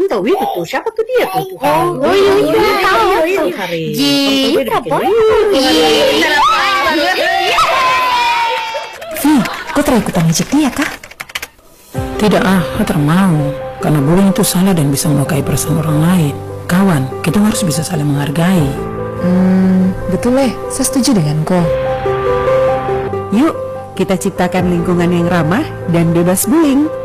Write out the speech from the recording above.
tahu itu siapa tuh dia tuh? Oh iya tahu. Jika Vi, kau terakhir ikutan ngejek dia kah? Tidak tak mau. Karena bullying itu salah dan bisa melukai perasaan orang lain. Kawan, kita harus bisa saling menghargai. Betul saya setuju dengan kau. Yuk, kita ciptakan lingkungan yang ramah dan bebas bullying.